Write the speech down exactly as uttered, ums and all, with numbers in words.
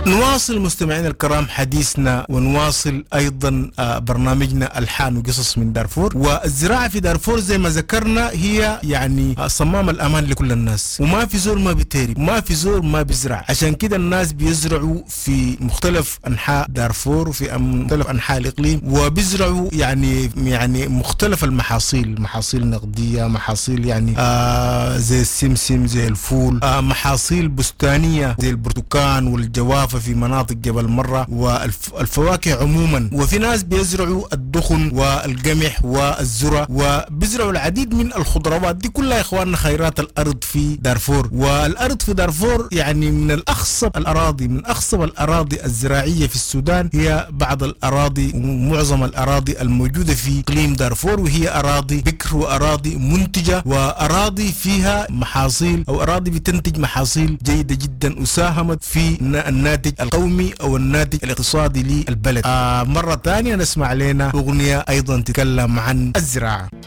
نواصل مستمعينا الكرام حديثنا ونواصل أيضا برنامجنا ألحان وقصص من دارفور. والزراعة في دارفور زي ما ذكرنا هي يعني صمام الأمان لكل الناس، وما في زور ما بيتهرب، ما في زور ما بيزرع. عشان كده الناس بيزرعوا في مختلف أنحاء دارفور وفي مختلف أنحاء الإقليم، وبيزرعوا يعني يعني مختلف المحاصيل، محاصيل نقدية، محاصيل يعني آه زي السمسم، زي الفول، آه محاصيل بستانية زي البرتقال والجوافة في مناطق جبل مرة، والفواكه عموما. وفي ناس بيزرعوا الدخن والقمح والذرة، وبيزرعوا العديد من الخضروات. دي كلها يا اخواننا خيرات الارض في دارفور. والارض في دارفور يعني من الاخصب الاراضي، من اخصب الاراضي الزراعية في السودان. هي بعض الاراضي ومعظم الاراضي الموجودة في اقليم دارفور، وهي اراضي بكر واراضي منتجة، واراضي فيها محاصيل او اراضي بتنتج محاصيل جيدة جدا، وساهمت في الناتج القومي او الناتج الاقتصادي للبلد. آه مرة ثانية نسمع لنا اغنية ايضا تتكلم عن الزراعة.